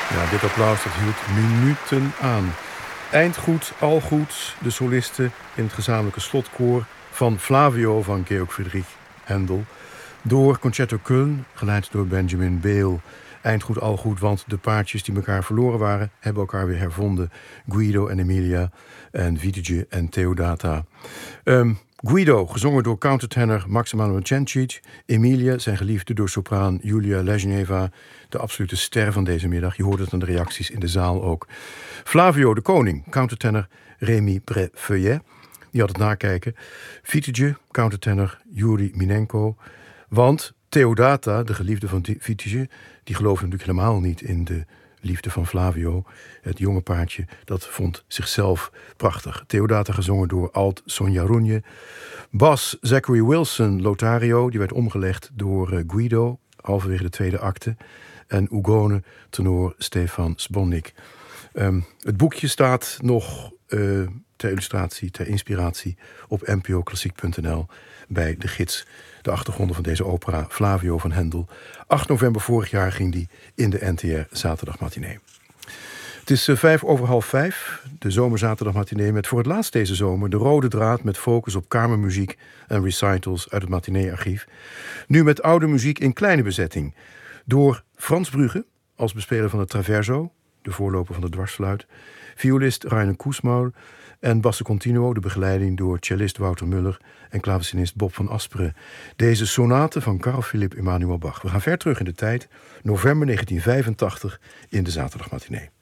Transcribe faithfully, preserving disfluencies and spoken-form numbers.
Ja, dit applaus dat hield minuten aan. Eindgoed, al goed, de solisten in het gezamenlijke slotkoor van Flavio van Georg Friedrich Händel. Door Concerto Köln, geleid door Benjamin Beel. Eindgoed, al goed, want de paardjes die elkaar verloren waren, hebben elkaar weer hervonden. Guido en Emilia en Vitije en Theodata. Um, Guido, gezongen door countertenor Max Emanuel Cencic. Emilia, zijn geliefde, door sopraan Julia Lezhneva. De absolute ster van deze middag. Je hoort het aan de reacties in de zaal ook. Flavio de Koning, countertenor Rémi Brefeuillet. Die had het nakijken. Vitije, countertenor Yuri Minenko. Want Theodata, de geliefde van Vitije, die geloofde natuurlijk helemaal niet in de liefde van Flavio. Het jonge paardje, dat vond zichzelf prachtig. Theodata gezongen door alt Sonja Runje. Bas Zachary Wilson, Lothario, die werd omgelegd door uh, Guido, halverwege de tweede acte. En Ugone, tenor Stefan Sbonnik. Um, het boekje staat nog uh, ter illustratie, ter inspiratie op n p o klassiek punt n l bij de gids. De achtergronden van deze opera, Flavio van Händel. acht november vorig jaar ging die in de N T R zaterdagmatinee. Het is uh, vijf over half vijf, de zomerzaterdagmatinee, met voor het laatst deze zomer de rode draad met focus op kamermuziek en recitals uit het matineearchief. Nu met oude muziek in kleine bezetting. Door Frans Brugge als bespeler van het traverso, de voorloper van de dwarsfluit, violist Rainer Koesmaul en basso continuo, de begeleiding door cellist Wouter Muller en klavecinist Bob van Asperen. Deze sonate van Carl Philipp Emanuel Bach. We gaan ver terug in de tijd, november negentien vijfentachtig in de zaterdagmatinee.